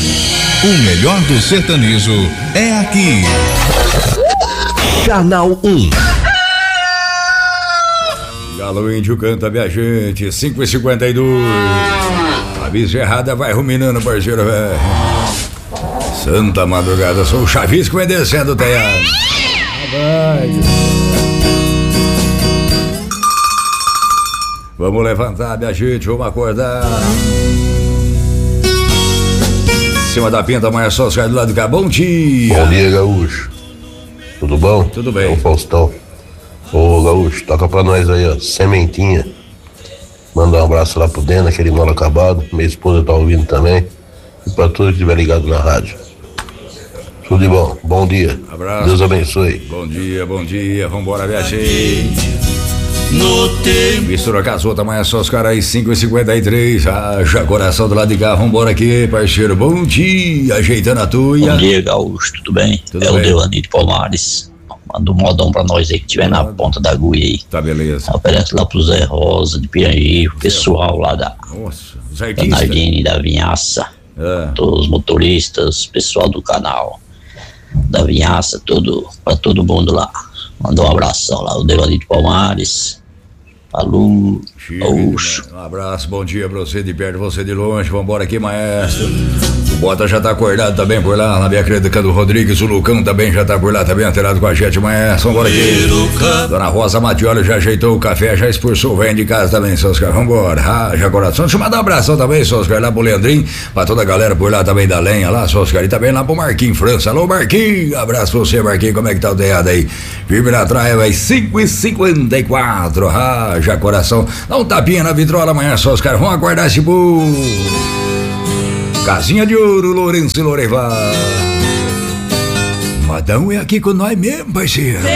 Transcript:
O melhor do sertanejo é aqui. Canal 1. Galo Índio canta, minha gente, 5h52. A bicha errada vai ruminando, parceiro, velho. Santa madrugada, sou o chavisco vem descendo o telhado. Vamos levantar, minha gente, vamos acordar. Em cima da pinta, amanhã só sai do lado de cá. Bom dia. Bom dia, Gaúcho. Tudo bom? Tudo bem. É o Faustão. Ô, Gaúcho, toca pra nós aí, ó, Sementinha. Manda um abraço lá pro Dena, aquele mal acabado. Minha esposa tá ouvindo também. E pra todos que estiver ligado na rádio. Tudo de bom. Bom dia. Abraço. Deus abençoe. Bom dia. Vambora, minha gente. Mistura com as outras, amanhã só os caras aí, 5h53. Já coração do lado de cá, vambora aqui, parceiro. Bom dia, ajeitando a tuia. Bom dia, Gaúcho, tudo bem? Tudo é bem. O Devanir de Palmares. Manda um modão pra nós aí que tiver na ponta da agulha aí. Tá, beleza. Oferece lá pro Zé Rosa, de Pirangi, o pessoal lá da Nossa, os artistas. Nardini, da Vinhaça, todos os motoristas, pessoal do canal da Vinhaça, pra todo mundo lá. Manda um abração lá, o Devanir de Palmares. Alô, Gaúcho. Um abraço, bom dia pra você de perto, você de longe. Vambora aqui, maestro. O Bota já tá acordado também por lá, na minha querida do Rodrigues. O Lucão também já tá por lá, também alterado com a gente, maestro. Vambora aqui. Dona Rosa Matiola já ajeitou o café, já expulsou o velho de casa também, seus caras. Vambora. Já coração. Deixa eu mandar um abração também, seus caras, lá pro Leandrinho, pra toda a galera por lá também da lenha lá, seus caras. E também lá pro Marquinhos França. Alô, Marquinhos. Abraço pra você, Marquinhos. Como é que tá o teado aí? Firme na traia, vai 5h54. Já coração. Dá um tapinha na vitrola amanhã, só os caras vão aguardar esse burro. Casinha de Ouro, Lourenço e Lorevar. Madão é aqui com nós mesmo, parceiro.